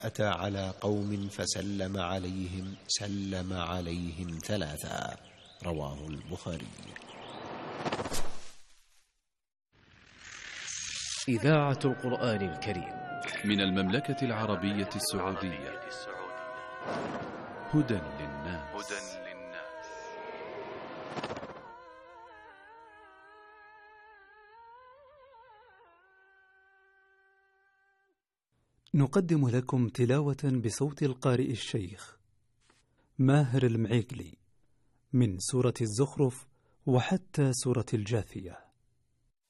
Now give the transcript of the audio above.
أتى على قوم فسلم عليهم سلم عليهم 3. رواه البخاري. إذاعة القرآن الكريم من المملكة العربية السعودية. هدى للناس. نقدم لكم تلاوة بصوت القارئ الشيخ ماهر المعيقلي من سورة الزخرف وحتى سورة الجاثية.